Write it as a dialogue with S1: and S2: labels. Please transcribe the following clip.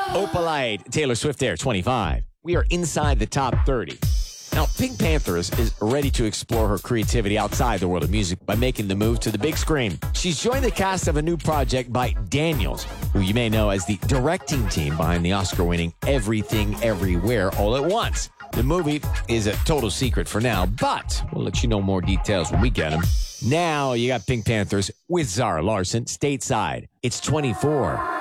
S1: Opalite, Taylor Swift there, 25. We are inside the top 30. Now, Pink Panthers is ready to explore her creativity outside the world of music by making the move to the big screen. She's joined the cast of a new project by Daniels, who you may know as the directing team behind the Oscar-winning Everything Everywhere All at Once. The movie is a total secret for now, but we'll let you know more details when we get them. Now you got Pink Panthers with Zara Larsson stateside. It's 24.